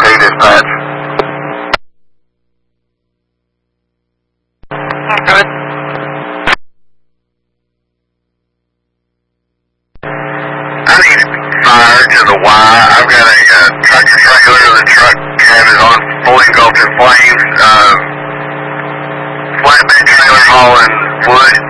Okay, dispatch. Good. I need fire to the Y. I've got a tractor trailer. The truck cab is on, fully engulfed in flames. Flatbed trailer hauling wood